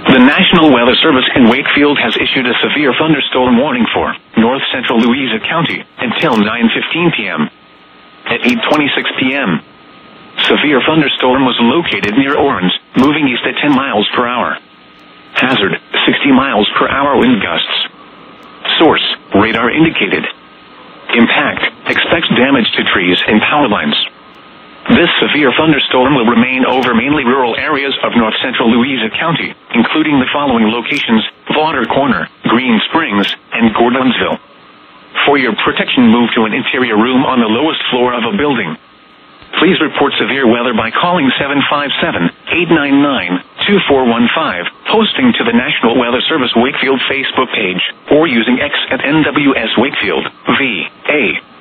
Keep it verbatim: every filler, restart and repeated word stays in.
The National Weather Service in Wakefield has issued a severe thunderstorm warning for north central Louisa County until nine fifteen p.m. At eight twenty-six p.m., severe thunderstorm was located near Orange, moving east at ten miles per hour. Hazard, sixty miles per hour wind gusts. Source, radar indicated. Impact, expects damage to trees and power lines. This severe thunderstorm will remain over mainly rural areas of north central Louisa County, including the following locations: Water Corner, Green Springs, and Gordonsville. For your protection, move to an interior room on the lowest floor of a building. Please report severe weather by calling seven five seven, eight nine nine, two four one five, posting to the National Weather Service Wakefield Facebook page, or using X at N W S Wakefield, V A